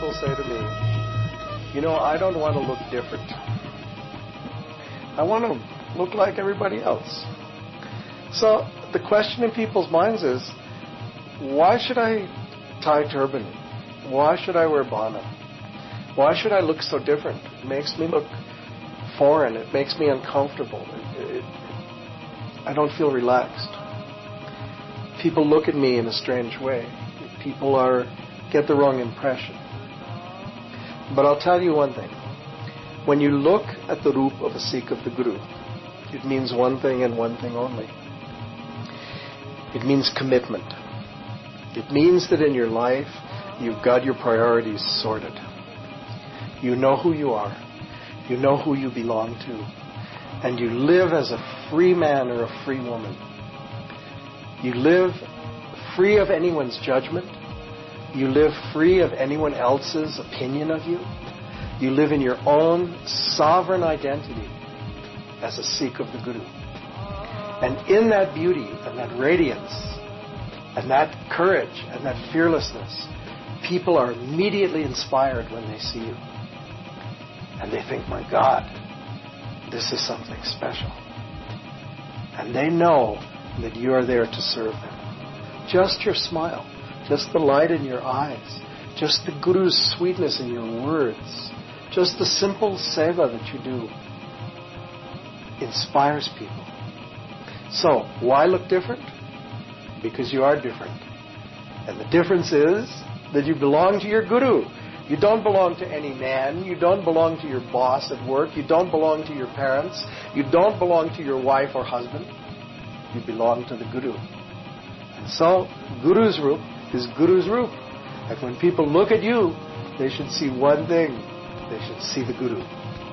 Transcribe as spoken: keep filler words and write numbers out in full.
people say to me, you know, I don't want to look different. I want to look like everybody else. So the question in people's minds is, why should I tie turban? Why should I wear bana? Why should I look so different? It makes me look foreign. It makes me uncomfortable. It, it, I don't feel relaxed. People look at me in a strange way. People are get the wrong impression. But I'll tell you one thing. When you look at the roop of a Sikh of the Guru, it means one thing and one thing only. It means commitment. It means that in your life, you've got your priorities sorted. You know who you are. You know who you belong to. And you live as a free man or a free woman. You live free of anyone's judgment. You live free of anyone else's opinion of you. You live in your own sovereign identity as a Sikh of the Guru. And in that beauty and that radiance and that courage and that fearlessness, people are immediately inspired when they see you. And they think, my God, this is something special. And they know that you are there to serve them. Just your smile, just the light in your eyes, just the Guru's sweetness in your words, just the simple seva that you do inspires people. So, why look different? Because you are different. And the difference is that you belong to your Guru. You don't belong to any man. You don't belong to your boss at work. You don't belong to your parents. You don't belong to your wife or husband. You belong to the Guru. And so, Guru's Roop is Guru's Roop. And when people look at you, they should see one thing. They should see the Guru.